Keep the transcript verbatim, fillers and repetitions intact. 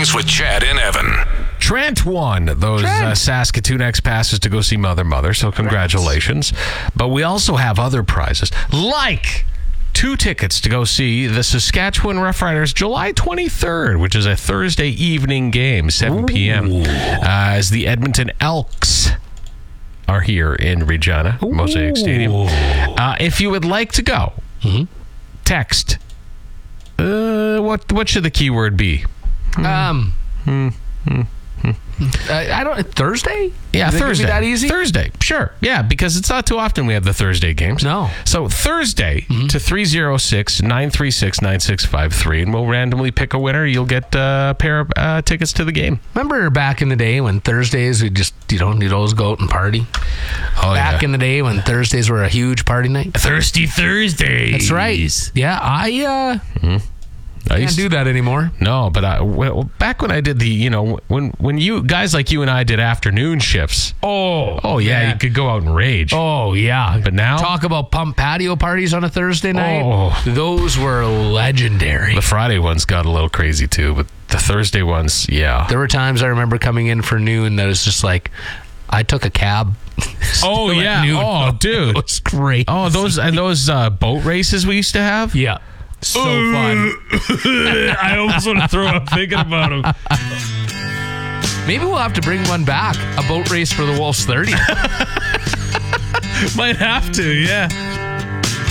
Mornings with Chad and Evan. Trent won those uh, Saskatoon X passes to go see Mother Mother, so congratulations. But we also have other prizes, like two tickets to go see the Saskatchewan Roughriders July twenty-third, which is a Thursday evening game, seven p.m., uh, as the Edmonton Elks are here in Regina, Ooh. Mosaic Stadium. Uh, if you would like to go, mm-hmm. text. Uh, what what should the keyword be? Um, hmm. Hmm. Uh, I don't. Thursday? Yeah, Is Thursday. It that easy? Thursday, sure. Yeah, because it's not too often we have the Thursday games. No. So Thursday mm-hmm. to three oh six, nine three six, nine six five three, and we'll randomly pick a winner. You'll get uh, a pair of uh, tickets to the game. Remember back in the day when Thursdays we just you know you'd always go out and party. Oh back yeah. in the day when Thursdays were a huge party night. Thirsty Thursdays. That's right. Yeah, I uh, mm-hmm. I can't do that anymore. No, but I, well, back when I did the, you know, when when you guys like you and I did afternoon shifts. Oh, oh yeah, man. You could go out and rage. Oh yeah, but now talk about pump patio parties on a Thursday night. Oh, those were legendary. The Friday ones got a little crazy too, but the Thursday ones, yeah. There were times I remember coming in for noon that was just like, I took a cab. Oh yeah, noon. Oh dude, it was great. Oh those and those uh, boat races we used to have. Yeah. So fun. I almost want to throw up thinking about them. Maybe we'll have to bring one back. A boat race for the Wolves thirty. Might have to, yeah.